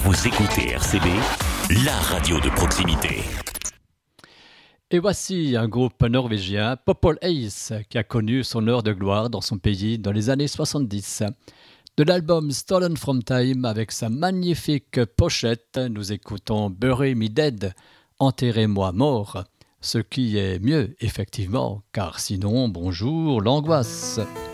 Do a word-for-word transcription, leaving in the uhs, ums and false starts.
Vous écoutez R C B, la radio de proximité. Et voici un groupe norvégien, Popol Ace, qui a connu son heure de gloire dans son pays dans les années soixante-dix. De l'album Stolen from Time, avec sa magnifique pochette, nous écoutons Bury Me Dead, enterrez-moi mort, ce qui est mieux, effectivement, car sinon, bonjour l'angoisse.